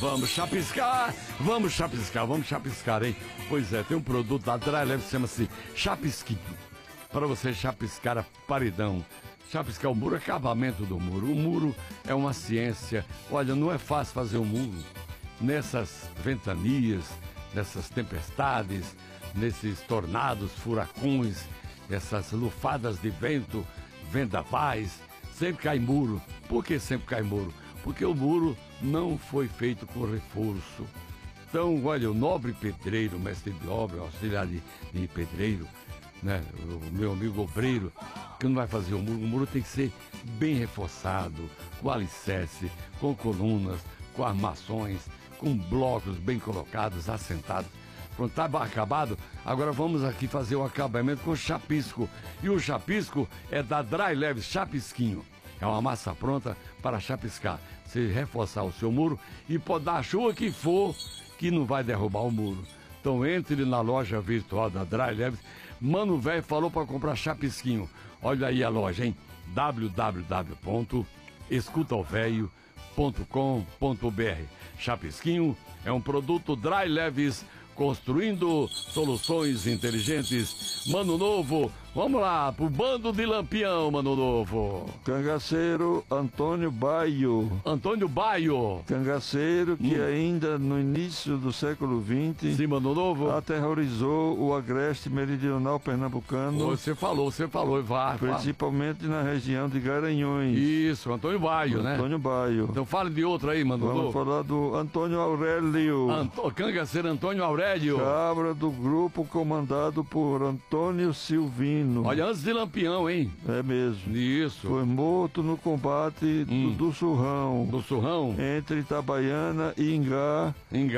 Vamos chapiscar, vamos chapiscar, hein? Pois é, tem um produto da Dry Leve que chama-se Chapisquinho. Para você chapiscar a paredão, chapiscar o muro, acabamento do muro. O muro é uma ciência. Olha, não é fácil fazer um muro nessas ventanias, nessas tempestades, nesses tornados, furacões, essas lufadas de vento, vendavais. Sempre cai muro. Por que sempre cai muro? Porque o muro não foi feito com reforço. Então, olha, o nobre pedreiro, mestre de obra, auxiliar de pedreiro, né, o meu amigo obreiro, que não vai fazer o muro tem que ser bem reforçado, com alicerce, com colunas, com armações, com blocos bem colocados, assentados. Pronto, tá acabado? Agora vamos aqui fazer o acabamento com chapisco. E o chapisco é da Dry Leve Chapisquinho. É uma massa pronta para chapiscar. Você reforçar o seu muro e pode dar a chuva que for, que não vai derrubar o muro. Então entre na loja virtual da Dry Leve. Mano Velho falou para comprar chapisquinho. Olha aí a loja, hein? www.escutaovelho.com.br. Chapisquinho é um produto Dry Leves, construindo soluções inteligentes. Mano Novo, vamos lá pro bando de Lampião, Mano Novo. Cangaceiro Antônio Baio. Antônio Baio. Cangaceiro que ainda no início do século XX, sim, Mano Novo, aterrorizou o agreste meridional pernambucano. Você falou, vai. Principalmente na região de Garanhões. Isso, Antônio Baio, né? Antônio Baio. Então fale de outro aí, Mano Novo. Vamos falar do Antônio Aurélio. Cangaceiro Antônio Aurélio. Cabra do grupo comandado por Antônio Silvino. Olha, antes de Lampião, hein? É mesmo. Isso. Foi morto no combate do Surrão. Do Surrão? Entre Itabaiana e Ingá.